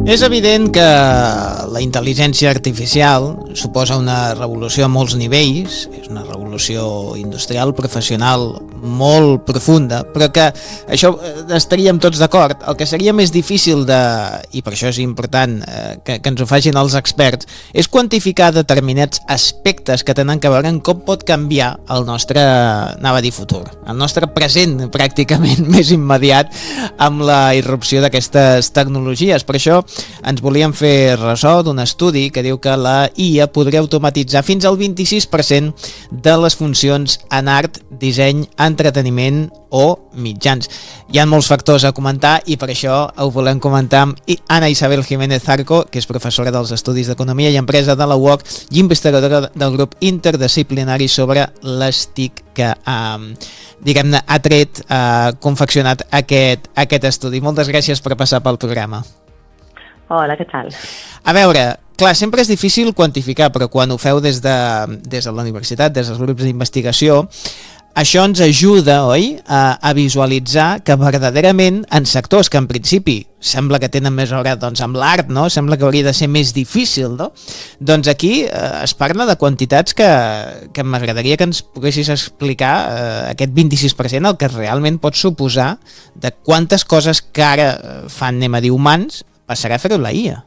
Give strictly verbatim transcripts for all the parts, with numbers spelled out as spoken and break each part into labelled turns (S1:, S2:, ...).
S1: És evident que la intel·ligència artificial suposa una revolució a molts nivells, és una revolució industrial, professional, molt profunda, però que això estaríem tots d'acord. El que seria més difícil de, i per això és important eh, que, que ens ho facin els experts, és quantificar determinats aspectes que tenen que veure en com pot canviar el nostre, anava a dir futur, el nostre present pràcticament més immediat amb la irrupció d'aquestes tecnologies. Per això ens volíem fer ressò d'un estudi que diu que la I A podria automatitzar fins al vint-i-sis per cent de les funcions en art, disseny, entreteniment o mitjans. Hi ha molts factors a comentar i per això ho volem comentar amb Ana Isabel Jiménez Zarco, que és professora dels Estudis d'Economia i Empresa de la U O C i investigadora del grup interdisciplinari sobre les T I C, que eh, diguem-ne ha tret, ha eh, confeccionat aquest, aquest estudi. Moltes gràcies per passar pel programa.
S2: Hola, què tal?
S1: A veure, clar, sempre és difícil quantificar, però quan ho feu des de, des de la universitat, des dels grups d'investigació, això ens ajuda, oi?, a, a visualitzar que verdaderament en sectors que en principi sembla que tenen més a veure doncs, amb l'art, no? Sembla que hauria de ser més difícil, no? Doncs aquí eh, es parla de quantitats que, que m'agradaria que ens poguessis explicar eh, aquest vint-i-sis per cent, el que realment pot suposar de quantes coses que ara fan, anem a dir, humans, passarà a fer-ho la I A.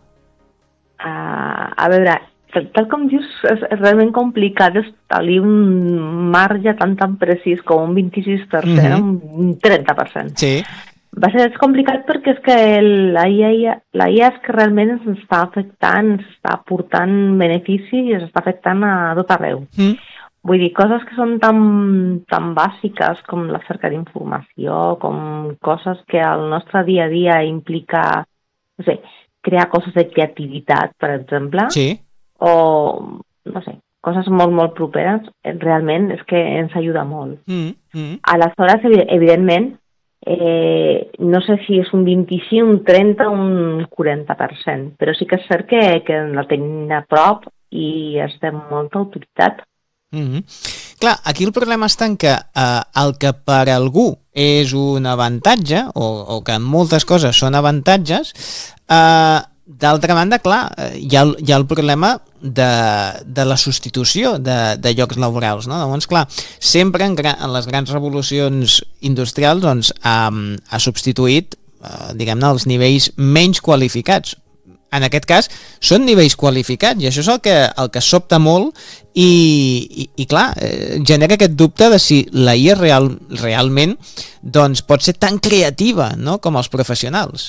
S2: Uh, a veure, tal, tal com dius, és, és realment complicat establir un marge tan tan precís com un vint-i-sis per cent, mm-hmm. un trenta per cent.
S1: Sí.
S2: Va ser complicat perquè és que la I A, la I A és que realment ens està afectant, ens està portant beneficis i ens està afectant a tot arreu. Mm. Vull dir, coses que són tan, tan bàsiques com la cerca d'informació, com coses que al nostre dia a dia implica, no sé, crear coses de creativitat, per exemple,
S1: sí.
S2: O, no sé, coses molt, molt properes, realment és que ens ajuda molt.
S1: Mm, mm.
S2: Aleshores, evidentment, eh, no sé si és un vint-i-cinc, un trenta, un quaranta per cent, però sí que és cert que, que la tenim a prop i és de molta utilitat.
S1: Mm-hmm. Clar, aquí el problema està en que eh, el que per algú és un avantatge, o, o que en moltes coses són avantatges, eh, d'altra banda, clar, hi ha, hi ha el problema de, de la substitució de, de llocs laborals, no? Llavors, clar, sempre en, gra, en les grans revolucions industrials doncs, ha, ha substituït, eh, diguem-ne, els nivells menys qualificats. En aquest cas, són nivells qualificats i això és el que, el que sobta molt i, i, i clar, eh, genera aquest dubte de si la I A real, realment doncs, pot ser tan creativa, no?, com els professionals.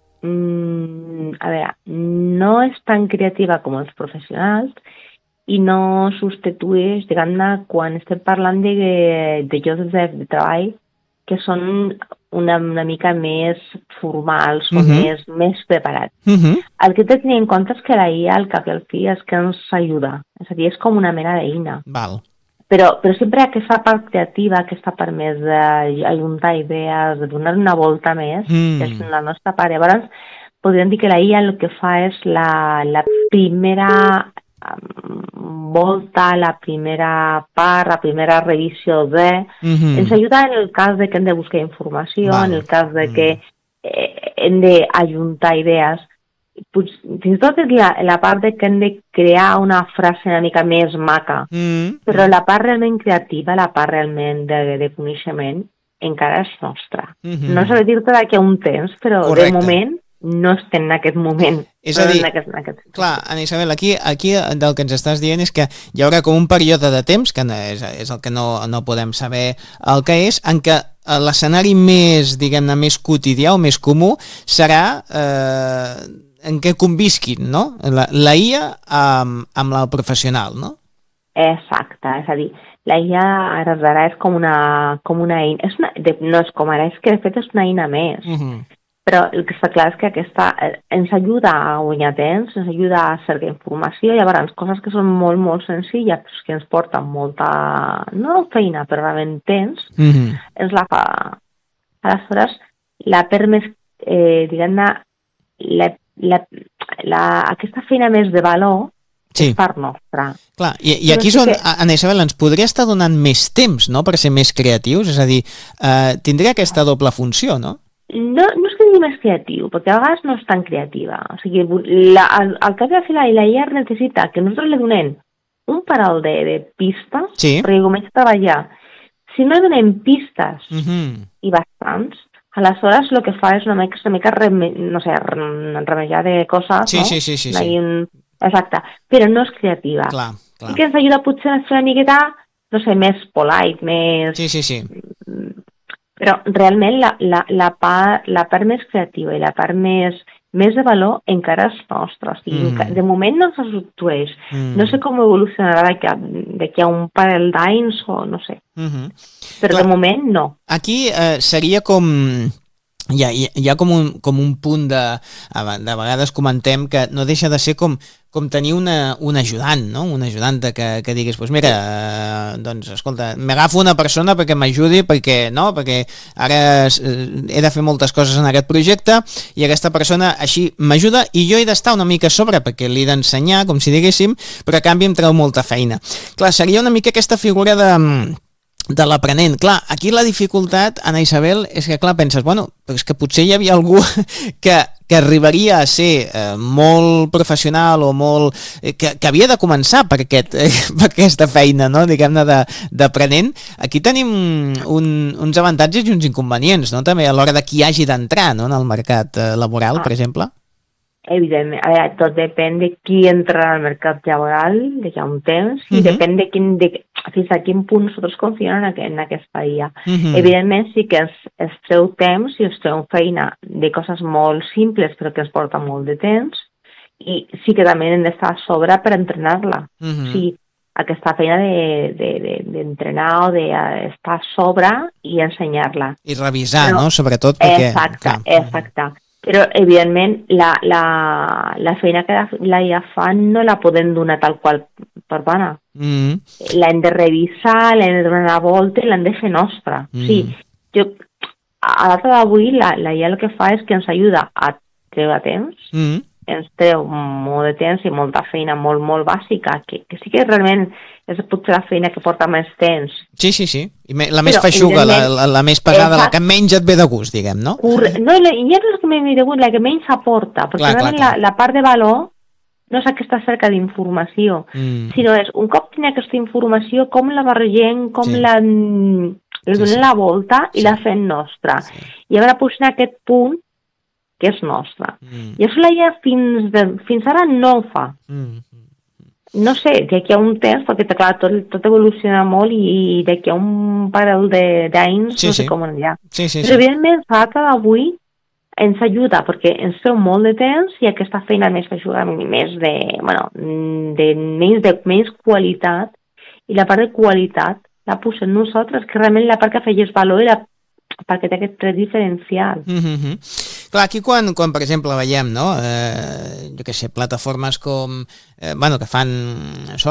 S2: Mm, a veure, no és tan creativa com els professionals i no substitueix, diguem-ne, quan estem parlant de, de llocs de, de treball que són una, una mica més formals o uh-huh. més, més preparats. Uh-huh. El que he de tenir en compte és que la I A, al cap i al fi, és que ens ajuda. És a dir, és com una mena d'eina.
S1: Val.
S2: Però, però sempre aquesta part creativa, aquesta part més d'ajuntar idees, de donar una volta més, mm. que és la nostra part. Llavors, podríem dir que la I A el que fa és la, la primera volta, la primera part, la primera revisió de... Mm-hmm. Ens ajuda en el cas de que hem de buscar informació, Val. En el cas de que eh, hem d'ajuntar idees. Pues, fins i tot és la, la part de que hem de crear una frase una mica més maca, mm. però la part realment creativa, la part realment de, de coneixement, encara és nostra. Mm-hmm. No sé dir-te d'aquí a un temps, però Correcte. De moment no estem en aquest moment.
S1: És a dir,
S2: en aquest, en aquest...
S1: clar, Ana Isabel, aquí, aquí del que ens estàs dient és que hi haurà com un període de temps, que és, és el que no, no podem saber el que és, en què l'escenari més, diguem-ne, més quotidià o més comú serà eh, en què convisquin, no? La, la I A amb, amb la professional, no?
S2: Exacte, és a dir, la I A ara, ara és com una, com una eina, és una, de, no és com ara, és que de fet és una eina més. Uh-huh. Però el que està clar és que aquesta ens ajuda a guanyar temps, ens ajuda a cercar informació, i llavors coses que són molt, molt senzilles, que ens porten molta, no feina, però realment temps, mm-hmm. ens la fa. Aleshores, la part més, eh, diguem-ne, la, la, la, aquesta feina més de valor sí. és part nostra.
S1: Clar, i, i aquí és on, que... Ana Isabel, ens podria estar donant més temps, no?, per ser més creatius, és a dir, eh, tindria aquesta doble funció, no?
S2: no, no és que digui més creatiu, perquè a vegades no és tan creativa. O sigui, la, al, al cap de la fila, la I A necessita que nosaltres li donem un parell de, de pistes,
S1: sí.
S2: perquè comença a treballar. Si no donem pistes
S1: uh -huh.
S2: i bastants, aleshores el que fa és una mica, una mica reme, no sé, remejar de coses,
S1: sí,
S2: no?
S1: Sí, sí, sí, sí.
S2: Un... Exacte, però no és creativa.
S1: Clar, clar.
S2: I que ens ajuda potser a fer una miqueta, no sé, més polite, més...
S1: Sí, sí, sí.
S2: Però realment la, la, la, part, la part més creativa i la part més, més de valor encara és nostra. O sigui, mm. De moment no se substitueix. Mm. No sé com evolucionarà d'aquí a un parell d'anys o no sé. Mm -hmm. Però clar, de moment no.
S1: Aquí eh, seria com... Hi ha, hi ha com, un, com un punt de... De vegades comentem que no deixa de ser com, com tenir una, un ajudant, no? Un ajudant que, que diguis, doncs mira, eh, doncs escolta, m'agafo una persona perquè m'ajudi, perquè, no? Perquè ara he de fer moltes coses en aquest projecte i aquesta persona així m'ajuda i jo he d'estar una mica a sobre perquè li he d'ensenyar, com si diguéssim, però a canvi em treu molta feina. Clar, seria una mica aquesta figura de... de l'aprenent. Clar, aquí la dificultat, Anna Isabel, és que, clar, penses, bueno, però és que potser hi havia algú que, que arribaria a ser eh, molt professional o molt... Eh, que, que havia de començar per, aquest, eh, per aquesta feina, no?, diguem-ne, d'aprenent. Aquí tenim un, uns avantatges i uns inconvenients, no?, també a l'hora de qui hagi d'entrar, no?, en el mercat eh, laboral, ah. per exemple.
S2: Evidentment, a veure, tot depèn de qui entra al mercat laboral, de que hi ha un temps, i uh -huh. depèn de, quin, de fins a quin punt nosaltres confiem en, aqu en aquesta I A. Uh -huh. Evidentment, sí que es, es treu temps i es treu feina de coses molt simples, però que es porta molt de temps, i sí que també hem d'estar a sobre per entrenar-la. Uh -huh. O sigui, aquesta feina d'entrenar de, de, de, o d'estar a sobre i ensenyar-la.
S1: I revisar, però, no?, sobretot, perquè...
S2: Exacte, clar. exacte. Però, evidentment, la, la, la feina que la I A fa no la podem donar tal qual per bona. Mm. L'hem de revisar, l'hem de donar una volta i l'hem de fer nostra. Mm. Sí, jo, a data d'avui, la, la I A el que fa és que ens ajuda a treure temps, mm. ens treu molt de temps i molta feina molt, molt bàsica, que, que sí que realment és potser la feina que porta més temps.
S1: Sí, sí, sí. I me, la més feixuga, la, la, la més pesada, exacte. La que menys et ve de gust, diguem, no?
S2: Corre no, la, ja no és que menys ve de gust, la que menys aporta, perquè clar, realment clar, clar. La, la part de valor no és aquesta cerca d'informació, mm. sinó és, un cop tenia aquesta informació, com la barregem, com sí. la... li donem sí, sí. la volta i sí. la fem nostra. Sí. I ara posem aquest punt que és nostra. Mm. I això la I A fins, de, fins ara no ho fa. Mm. No sé, d'aquí a un temps, perquè clar, tot, tot evoluciona molt i, i d'aquí a un parell d'anys sí, no sé sí. com anirà. Sí, sí, Però sí. evidentment, fa que avui ens ajuda, perquè ens treu molt de temps i aquesta feina més feixuga, més de, bueno, de, menys, de menys qualitat, i la part de qualitat la posem nosaltres, que realment la part que afegeix valor i la perquè té aquest tret diferencial.
S1: Mm-hmm. Clar, aquí quan, quan, per exemple, veiem, no?, eh, jo què sé, plataformes com, eh, bueno, que fan això,